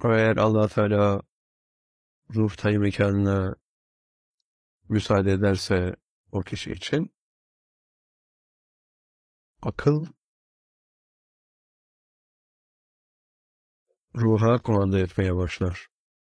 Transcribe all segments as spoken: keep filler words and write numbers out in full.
Eğer Allah Teala ruh tayin mekanına müsaade ederse o kişi için akıl ruha kumanda etmeye başlar.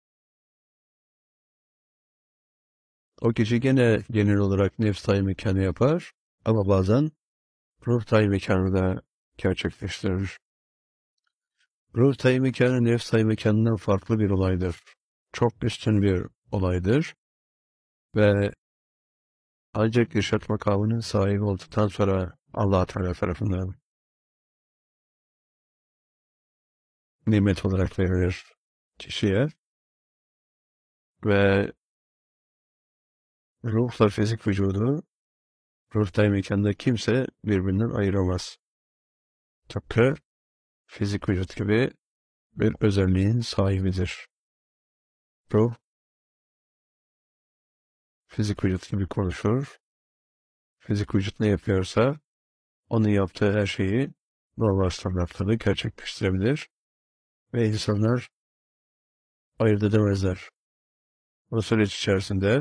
O kişi gene genel olarak nefs tayin mekanı yapar ama bazen ruh tayin mekanı da gerçekleştirir. Ruh tayin mekanı nefs tayin mekanından farklı bir olaydır. Çok üstün bir olaydır ve ancak irşat makamının sahibi olduktan sonra Allah Teala tarafından nimet olarak verilir kişiye ve ruhla fizik vücudu ruhtay mekanda kimse birbirinden ayıramaz. Tıpkı fizik vücut gibi bir özelliğin sahibidir. Ruh fizik vücut gibi konuşur. Fizik vücut ne yapıyorsa onun yaptığı her şeyi normal standartlarda gerçekleştirebilir ve insanlar ayırt edemezler. Bu süreç içerisinde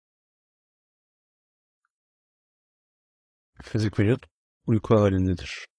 fizik vücut uyku halindedir.